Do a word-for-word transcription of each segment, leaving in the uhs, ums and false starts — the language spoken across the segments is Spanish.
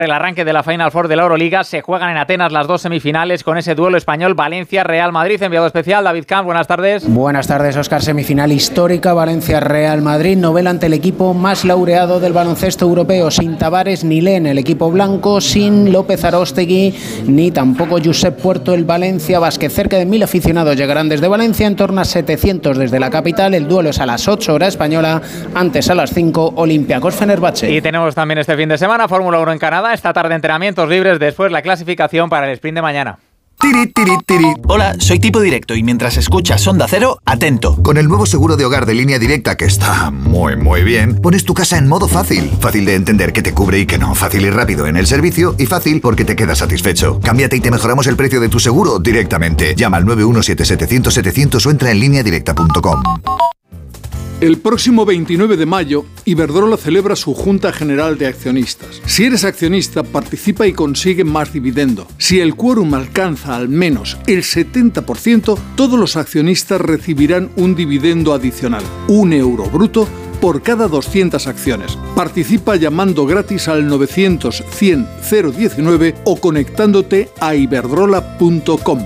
El arranque de la Final Four de la Euroliga. Se juegan en Atenas las dos semifinales con ese duelo español Valencia-Real Madrid. Enviado especial David Camp, buenas tardes. Buenas tardes, Óscar. Semifinal histórica Valencia-Real Madrid. Novela ante el equipo más laureado del baloncesto europeo, sin Tavares ni Len, el equipo blanco, sin López Aróstegui ni tampoco Josep Puerto, el Valencia Basket. Cerca de mil aficionados llegarán desde Valencia, en torno a setecientos desde la capital. El duelo es a las ocho hora española, antes a las cinco Olympiacos-Fenerbahce. Y tenemos también este fin de semana Fórmula uno en Canadá. Esta tarde entrenamientos libres, después la clasificación para el sprint de mañana. Tiri, tiri, tiri. Hola, soy Tipo Directo y mientras escuchas Onda Cero, atento. Con el nuevo seguro de hogar de Línea Directa, que está muy muy bien, pones tu casa en modo fácil. Fácil de entender que te cubre y que no. Fácil y rápido en el servicio y fácil porque te quedas satisfecho. Cámbiate y te mejoramos el precio de tu seguro directamente. Llama al nueve uno siete setecientos setecientos o entra en línea directa punto com. El próximo veintinueve de mayo, Iberdrola celebra su Junta General de Accionistas. Si eres accionista, participa y consigue más dividendo. Si el quórum alcanza al menos el setenta por ciento, todos los accionistas recibirán un dividendo adicional, un euro bruto, por cada doscientas acciones. Participa llamando gratis al novecientos cien cero diecinueve o conectándote a iberdrola punto com.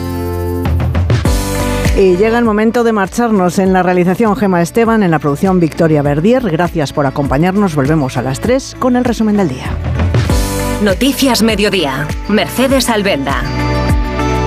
Y llega el momento de marcharnos. En la realización Gema Esteban, en la producción Victoria Verdier. Gracias por acompañarnos. Volvemos a las tres con el resumen del día. Noticias Mediodía. Mercedes Albenda.